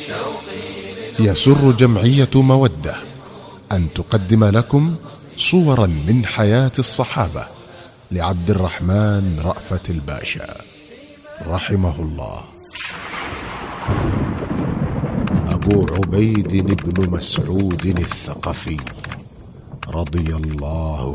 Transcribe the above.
يسر جمعية مودة أن تقدم لكم صورا من حياة الصحابة لعبد الرحمن رأفت الباشا رحمه الله. أبو عبيد بن مسعود الثقفي رضي الله